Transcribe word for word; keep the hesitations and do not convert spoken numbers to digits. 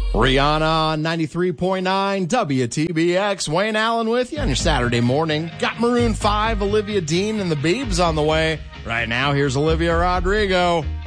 Rihanna on ninety-three point nine W T B X. Wayne Allen with you on your Saturday morning. Got Maroon five, Olivia Dean, and the Biebs on the way. Right now, here's Olivia Rodrigo.